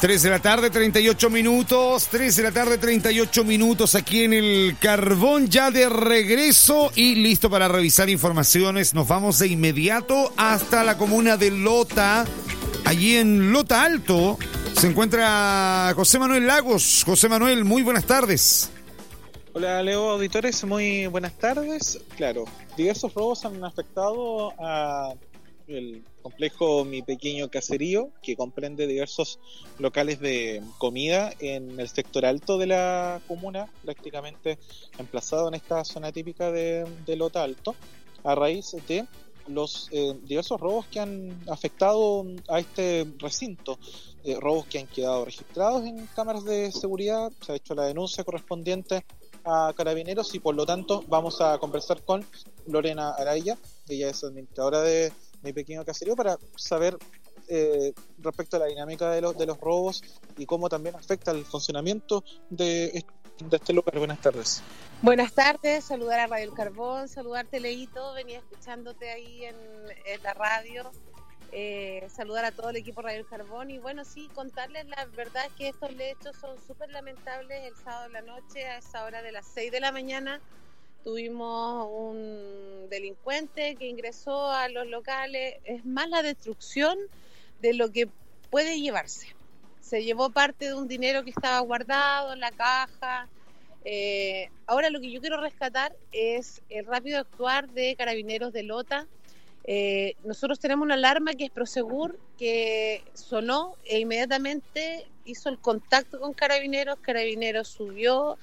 3 de la tarde, 38 minutos. 3 de la tarde, 38 minutos aquí en el Carbón, ya de regreso y listo para revisar informaciones. Nos vamos de inmediato hasta la comuna de Lota. Allí en Lota Alto se encuentra José Manuel Lagos. José Manuel, muy buenas tardes. Hola Leo, auditores, muy buenas tardes. Claro, diversos robos han afectado a el complejo Mi Pequeño Caserío, que comprende diversos locales de comida en el sector alto de la comuna, prácticamente emplazado en esta zona típica de Lota Alto, a raíz de los diversos robos que han afectado a este recinto, robos que han quedado registrados en cámaras de seguridad. Se ha hecho la denuncia correspondiente a Carabineros y por lo tanto vamos a conversar con Lorena Araya. Ella es administradora de Mi Pequeño Caserío, para saber respecto a la dinámica de los robos y cómo también afecta el funcionamiento de este lugar. Buenas tardes. Buenas tardes, saludar a Radio El Carbón, saludarte Leito, venía escuchándote ahí en la radio, saludar a todo el equipo Radio El Carbón y bueno, sí, contarles la verdad que estos hechos son súper lamentables. El sábado en la noche, a esa hora de las 6 de la mañana, tuvimos un delincuente que ingresó a los locales. Es más la destrucción de lo que puede llevarse. Se llevó parte de un dinero que estaba guardado en la caja. Ahora lo que yo quiero rescatar es el rápido actuar de Carabineros de Lota. Nosotros tenemos una alarma que es Prosegur, que sonó e inmediatamente hizo el contacto con Carabineros. Carabineros subió.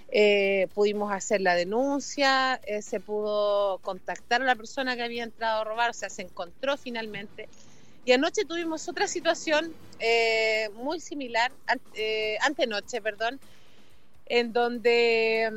Pudimos hacer la denuncia, se pudo contactar a la persona que había entrado a robar, o sea, se encontró finalmente. Y anoche tuvimos otra situación muy similar, antenoche, en donde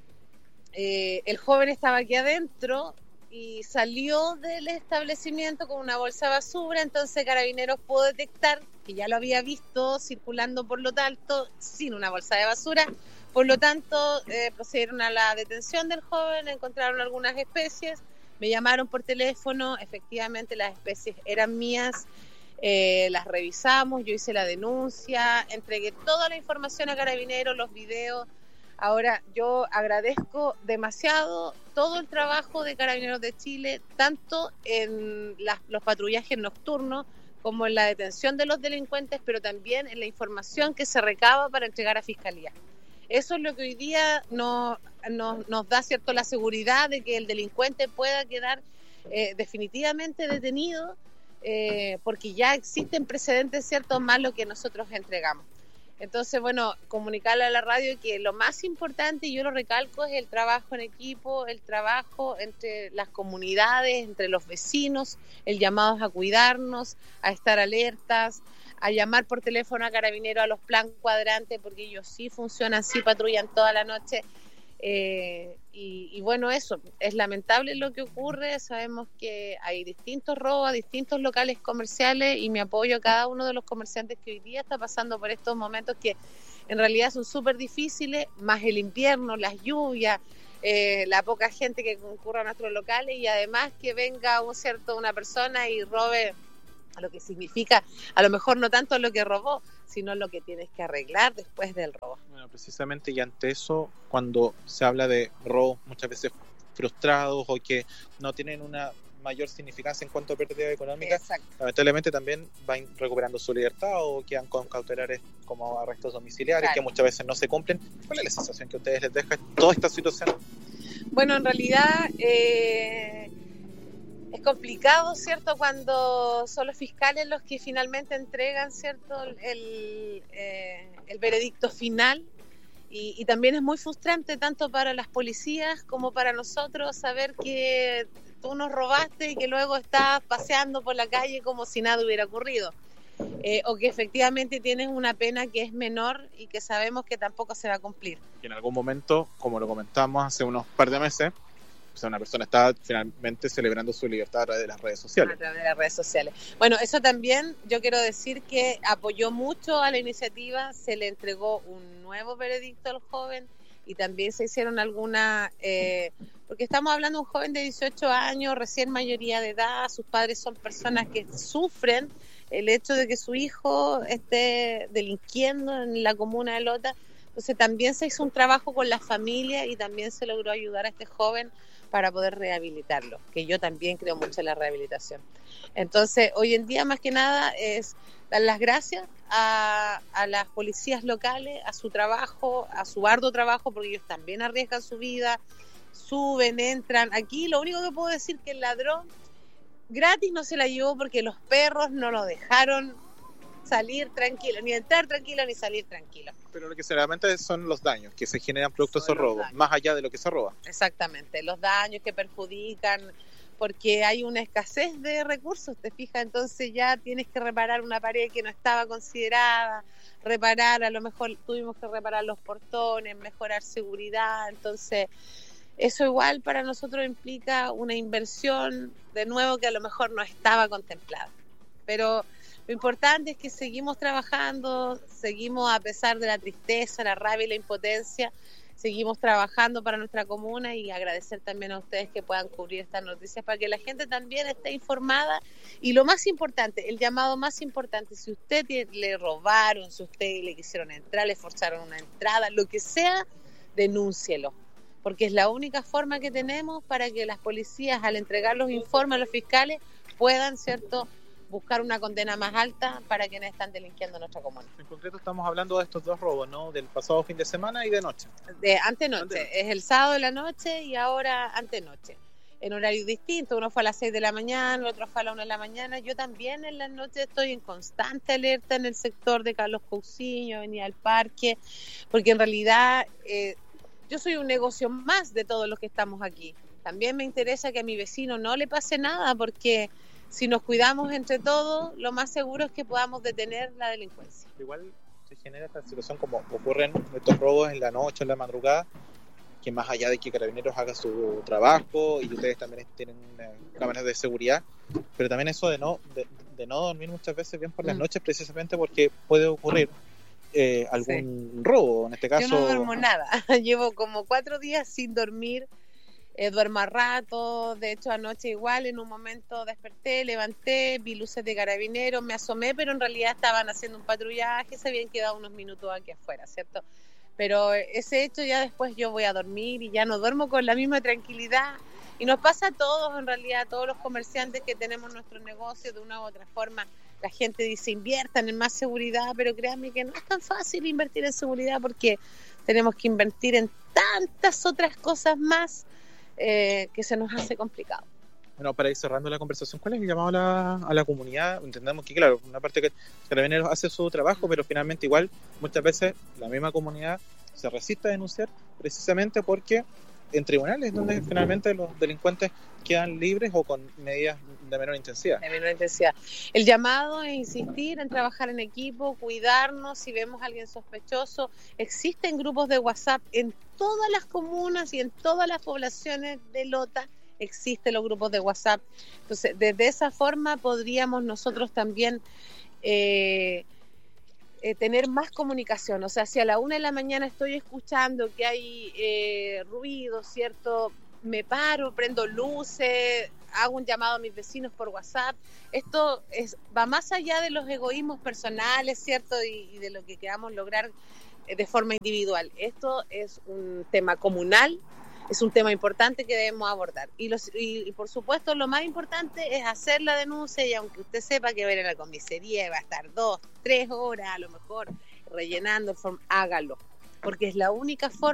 el joven estaba aquí adentro y salió del establecimiento con una bolsa de basura. Entonces Carabineros pudo detectar que ya lo había visto circulando por Lota Alto sin una bolsa de basura. Por lo tanto, procedieron a la detención del joven, encontraron algunas especies, me llamaron por teléfono, efectivamente las especies eran mías, las revisamos, yo hice la denuncia, entregué toda la información a Carabineros, los videos. Ahora, yo agradezco demasiado todo el trabajo de Carabineros de Chile, tanto en los patrullajes nocturnos como en la detención de los delincuentes, pero también en la información que se recaba para entregar a Fiscalía. Eso es lo que hoy día nos da, ¿cierto?, la seguridad de que el delincuente pueda quedar definitivamente detenido, porque ya existen precedentes, ¿cierto?, más lo que nosotros entregamos. Entonces, bueno, comunicarle a la radio que lo más importante, y yo lo recalco, es el trabajo en equipo, el trabajo entre las comunidades, entre los vecinos, el llamado a cuidarnos, a estar alertas, a llamar por teléfono a Carabineros, a los plan cuadrantes, porque ellos sí funcionan, sí patrullan toda la noche. Y bueno, eso, es lamentable lo que ocurre. Sabemos que hay distintos robos a distintos locales comerciales y me apoyo a cada uno de los comerciantes que hoy día está pasando por estos momentos que en realidad son súper difíciles, más el invierno, las lluvias, la poca gente que concurra a nuestros locales y además que venga una persona y robe lo que significa, a lo mejor no tanto lo que robó, sino lo que tienes que arreglar después del robo. Bueno, precisamente, y ante eso, cuando se habla de robos muchas veces frustrados o que no tienen una mayor significancia en cuanto a pérdida económica, exacto, lamentablemente también van recuperando su libertad o quedan con cautelares como arrestos domiciliarios, claro, que muchas veces no se cumplen. ¿Cuál es la sensación que a ustedes les deja toda esta situación? Bueno, en realidad es complicado, ¿cierto?, cuando son los fiscales los que finalmente entregan, ¿cierto?, el veredicto final. Y también es muy frustrante tanto para las policías como para nosotros saber que tú nos robaste y que luego estás paseando por la calle como si nada hubiera ocurrido. O que efectivamente tienes una pena que es menor y que sabemos que tampoco se va a cumplir. Y en algún momento, como lo comentamos hace unos par de meses, una persona está finalmente celebrando su libertad a través de las redes sociales. A través de las redes sociales. Bueno, eso también yo quiero decir que apoyó mucho a la iniciativa, se le entregó un nuevo veredicto al joven y también se hicieron algunas, porque estamos hablando de un joven de 18 años, recién mayoría de edad, sus padres son personas que sufren el hecho de que su hijo esté delinquiendo en la comuna de Lota. Entonces también se hizo un trabajo con la familia y también se logró ayudar a este joven para poder rehabilitarlo, que yo también creo mucho en la rehabilitación. Entonces, hoy en día más que nada es dar las gracias a las policías locales, a su trabajo, a su arduo trabajo, porque ellos también arriesgan su vida, suben, entran. Aquí lo único que puedo decir es que el ladrón gratis no se la llevó porque los perros no lo dejaron salir tranquilo, ni entrar tranquilo ni salir tranquilo. Pero lo que se lamenta son los daños que se generan producto de esos robos, más allá de lo que se roba. Exactamente, los daños que perjudican, porque hay una escasez de recursos, te fijas, entonces ya tienes que reparar una pared que no estaba considerada, a lo mejor tuvimos que reparar los portones, mejorar seguridad, entonces eso igual para nosotros implica una inversión, de nuevo, que a lo mejor no estaba contemplada, pero lo importante es que seguimos trabajando, seguimos a pesar de la tristeza, la rabia y la impotencia, seguimos trabajando para nuestra comuna y agradecer también a ustedes que puedan cubrir estas noticias para que la gente también esté informada. Y lo más importante, el llamado más importante, si usted le robaron, si usted le quisieron entrar, le forzaron una entrada, lo que sea, denúncielo, porque es la única forma que tenemos para que las policías, al entregar los informes a los fiscales, puedan, ¿cierto?, buscar una condena más alta para quienes están delinquiendo en nuestra comuna. En concreto estamos hablando de estos dos robos, ¿no? Del pasado fin de semana y de noche. De antenoche. Es el sábado de la noche y ahora antenoche. En horarios distintos, uno fue a las 6 de la mañana, el otro fue a las 1 de la mañana. Yo también en la noche estoy en constante alerta en el sector de Carlos Cousiño, Avenida del Parque, porque en realidad yo soy un negocio más de todos los que estamos aquí. También me interesa que a mi vecino no le pase nada, porque si nos cuidamos entre todos, lo más seguro es que podamos detener la delincuencia. Igual se genera esta situación como ocurren estos robos en la noche, en la madrugada, que más allá de que Carabineros haga su trabajo y ustedes también tienen cámaras de seguridad, pero también eso de no dormir muchas veces bien por las noches, precisamente porque puede ocurrir algún robo, en este caso. Yo no duermo nada, llevo como 4 días sin dormir. Duermo a rato, de hecho anoche igual, en un momento desperté, levanté, vi luces de Carabineros, me asomé, pero en realidad estaban haciendo un patrullaje, se habían quedado unos minutos aquí afuera, ¿cierto? Pero ese hecho ya después yo voy a dormir y ya no duermo con la misma tranquilidad, y nos pasa a todos, en realidad, a todos los comerciantes que tenemos nuestro negocio, de una u otra forma. La gente dice inviertan en más seguridad, pero créanme que no es tan fácil invertir en seguridad, porque tenemos que invertir en tantas otras cosas más que se nos hace complicado. Bueno, para ir cerrando la conversación, ¿cuál es el llamado a la comunidad? Entendemos que, claro, una parte que Carabineros hace su trabajo, pero finalmente igual muchas veces la misma comunidad se resiste a denunciar, precisamente porque en tribunales es donde finalmente los delincuentes quedan libres o con medidas de menor intensidad. El llamado es insistir en trabajar en equipo, cuidarnos. Si vemos a alguien sospechoso, existen grupos de WhatsApp en todas las comunas y en todas las poblaciones de Lota. Existen los grupos de WhatsApp. Entonces, desde esa forma podríamos nosotros también tener más comunicación. O sea, si a la 1 de la mañana estoy escuchando que hay ruido, ¿cierto?, me paro, prendo luces, hago un llamado a mis vecinos por WhatsApp. Esto va más allá de los egoísmos personales, ¿cierto?, y de lo que queramos lograr de forma individual. Esto es un tema comunal, es un tema importante que debemos abordar. Y por supuesto, lo más importante es hacer la denuncia, y aunque usted sepa que va a ir a la comisaría y va a estar 2, 3 horas a lo mejor rellenando el form, hágalo, porque es la única forma